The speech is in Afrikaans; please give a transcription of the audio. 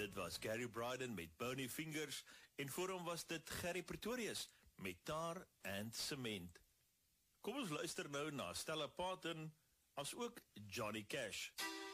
Dit was Gary Bryden met Bony Fingers en voor hom was dit Gerry Pretorius met Tar and Cement. Kom ons luister nou na Stella Parton as ook Johnny Cash.